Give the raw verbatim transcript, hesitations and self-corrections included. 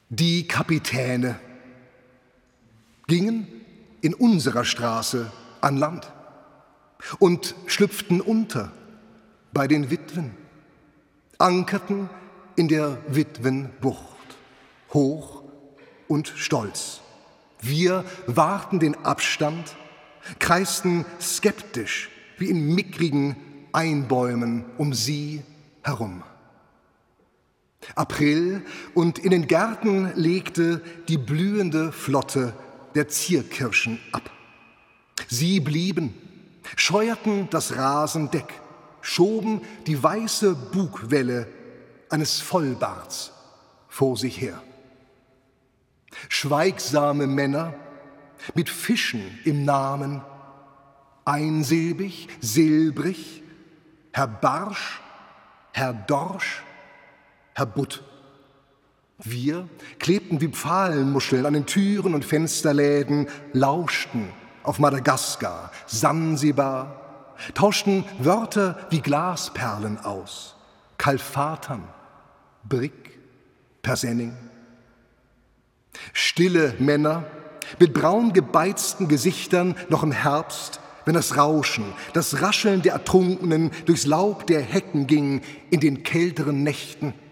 Die Kapitäne gingen in unserer Straße an Land und schlüpften unter bei den Witwen, ankerten in der Witwenbucht, hoch und stolz. Wir wahrten den Abstand, kreisten skeptisch wie in mickrigen Einbäumen um sie herum. April, und in den Gärten legte die blühende Flotte der Zierkirschen ab. Sie blieben, scheuerten das Rasendeck, schoben die weiße Bugwelle eines Vollbarts vor sich her. Schweigsame Männer mit Fischen im Namen, einsilbig, silbrig, Herr Barsch, Herr Dorsch, Herr Butt. Wir klebten wie Pfahlenmuscheln an den Türen und Fensterläden, lauschten auf Madagaskar, Sansibar, tauschten Wörter wie Glasperlen aus, Kalfatern, Brick, Persenning. Stille Männer mit braun gebeizten Gesichtern noch im Herbst, wenn das Rauschen, das Rascheln der Ertrunkenen durchs Laub der Hecken ging in den kälteren Nächten.